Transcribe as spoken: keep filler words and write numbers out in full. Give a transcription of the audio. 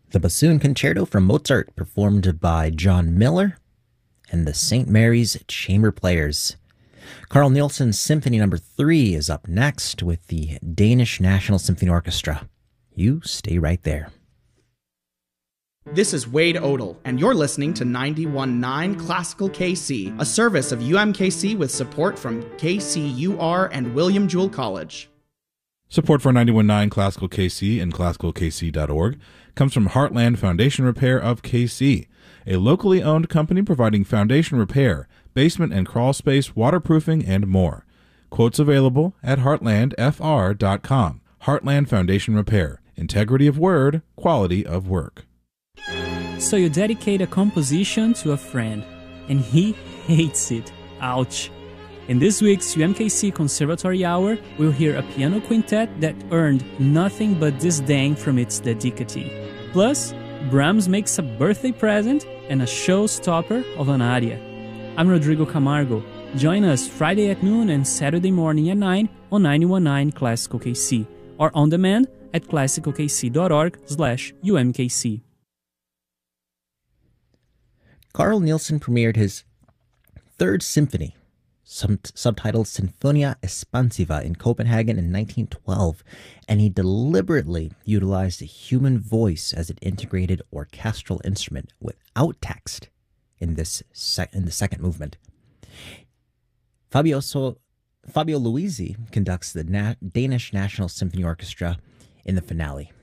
The Bassoon Concerto from Mozart, performed by John Miller and the Saint Mary's Chamber Players. Carl Nielsen's Symphony Number three is up next with the Danish National Symphony Orchestra. You stay right there. This is Wade Odell, and you're listening to ninety-one point nine Classical K C, a service of U M K C with support from K C U R and William Jewell College. Support for ninety-one point nine Classical K C and classical k c dot org comes from Heartland Foundation Repair of K C, a locally owned company providing foundation repair, basement and crawl space, waterproofing, and more. Quotes available at heartland f r dot com. Heartland Foundation Repair. Integrity of word, quality of work. So you dedicate a composition to a friend, and he hates it. Ouch. In this week's U M K C Conservatory Hour, we'll hear a piano quintet that earned nothing but disdain from its dedicatee. Plus, Brahms makes a birthday present and a showstopper of an aria. I'm Rodrigo Camargo. Join us Friday at noon and Saturday morning at nine on ninety-one point nine Classical K C, or on demand at classical k c dot org slash U M K C. Carl Nielsen premiered his Third Symphony, sub- subtitled Sinfonia Espansiva, in Copenhagen in nineteen twelve, and he deliberately utilized the human voice as an integrated orchestral instrument without text in this sec- in the second movement. Fabio, so- Fabio Luisi conducts the Na- Danish National Symphony Orchestra in the finale.